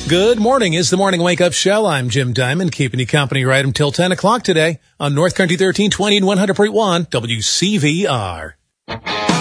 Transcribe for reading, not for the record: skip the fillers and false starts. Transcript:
Good morning. It's the Morning Wake Up Show. I'm Jim Diamond, keeping you company right until 10 o'clock today on North Country 1320 and 100.1 WCVR.